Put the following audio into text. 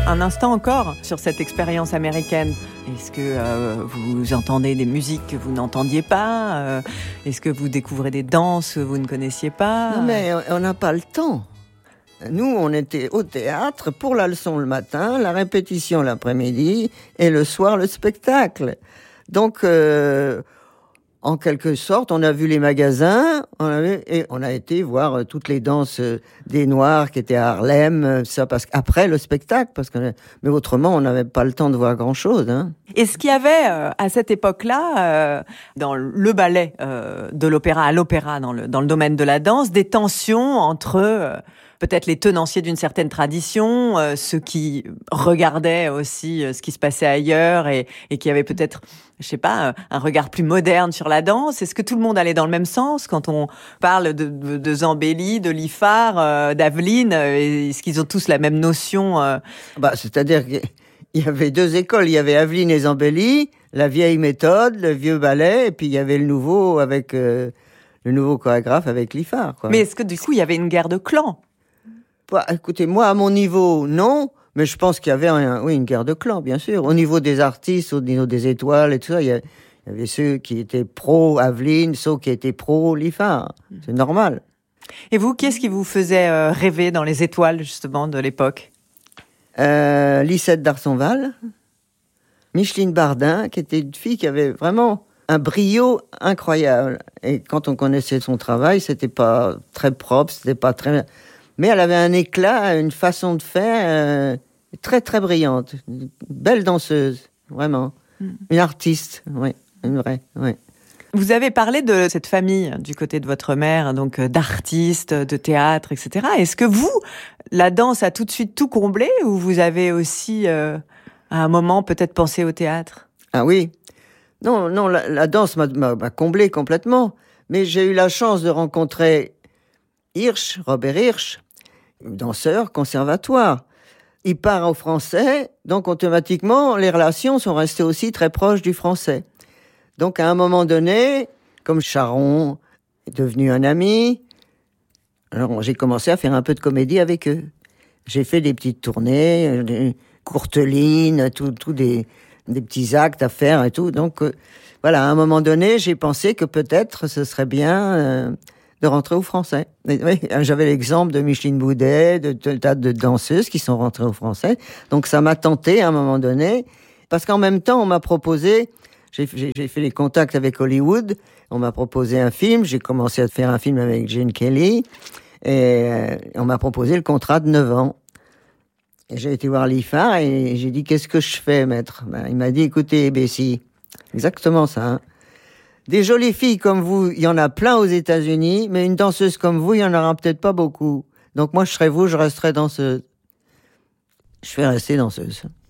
Un instant encore sur cette expérience américaine. Est-ce que vous entendez des musiques que vous n'entendiez pas Est-ce que vous découvrez des danses que vous ne connaissiez pas Non, mais on n'a pas le temps. Nous, on était au théâtre pour la leçon le matin, la répétition l'après-midi et le soir le spectacle. Donc, en quelque sorte, on a vu les magasins et on a été voir toutes les danses des Noirs qui étaient à Harlem, ça parce qu'après le spectacle, mais autrement, on n'avait pas le temps de voir grand-chose. Hein. Est-ce qu'il y avait à cette époque-là, dans le ballet de l'opéra à l'opéra, dans le domaine de la danse, des tensions entre peut-être les tenanciers d'une certaine tradition, ceux qui regardaient aussi ce qui se passait ailleurs et qui avaient peut-être, je sais pas, un regard plus moderne sur la danse? Est-ce que tout le monde allait dans le même sens quand on parle de Zambelli, de Liffard, d'Aveline? Est-ce qu'ils ont tous la même notion C'est-à-dire qu'il y avait deux écoles. Il y avait Aveline et Zambelli, la vieille méthode, le vieux ballet, et puis il y avait le nouveau avec le nouveau chorégraphe avec Liffard. Quoi. Mais est-ce que du coup, il y avait une guerre de clans? Écoutez, moi, à mon niveau, non. Mais je pense qu'il y avait une guerre de clans, bien sûr. Au niveau des artistes, au niveau des étoiles et tout ça, il y avait ceux qui étaient pro-Aveline, ceux qui étaient pro-Liffard. C'est normal. Et vous, qu'est-ce qui vous faisait rêver dans les étoiles, justement, de l'époque? Lisette d'Arsonval, Micheline Bardin, qui était une fille qui avait vraiment un brio incroyable. Et quand on connaissait son travail, c'était pas très propre, c'était pas très... Mais elle avait un éclat, une façon de faire très, très brillante. Une belle danseuse, vraiment. Une artiste, oui, une vraie, oui. Vous avez parlé de cette famille du côté de votre mère, donc d'artistes, de théâtre, etc. Est-ce que vous, la danse a tout de suite tout comblé ou vous avez aussi, à un moment, peut-être pensé au théâtre? Ah oui. Non, la danse m'a comblé complètement. Mais j'ai eu la chance de rencontrer Robert Hirsch, danseur, conservatoire. Il part au français, donc automatiquement, les relations sont restées aussi très proches du français. Donc à un moment donné, comme Charon est devenu un ami, alors j'ai commencé à faire un peu de comédie avec eux. J'ai fait des petites tournées, des courtes lignes, tout des petits actes à faire et tout. Donc voilà, à un moment donné, j'ai pensé que peut-être ce serait bien... de rentrer au français. Oui, j'avais l'exemple de Micheline Boudet, de tas de danseuses qui sont rentrées au français. Donc ça m'a tenté à un moment donné, parce qu'en même temps, on m'a proposé, j'ai fait les contacts avec Hollywood, on m'a proposé un film, j'ai commencé à faire un film avec Gene Kelly, et on m'a proposé le contrat de 9 ans. Et j'ai été voir Liffard et j'ai dit, qu'est-ce que je fais, maître? Il m'a dit, écoutez, Bessie, exactement ça, hein. Des jolies filles comme vous, il y en a plein aux États-Unis, mais une danseuse comme vous, il y en aura peut-être pas beaucoup. Donc moi, je serais vous, je resterais danseuse. Je vais rester danseuse.